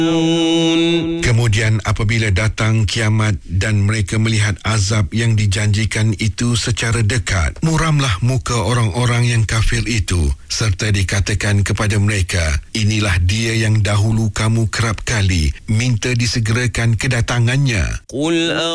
Kemudian apabila datang kiamat dan mereka melihat azab yang dijanjikan itu secara dekat, muramlah muka orang-orang yang kafir itu, serta dikatakan kepada mereka, inilah dia yang dahulu kamu kerap kali minta disegerakan kedatangannya.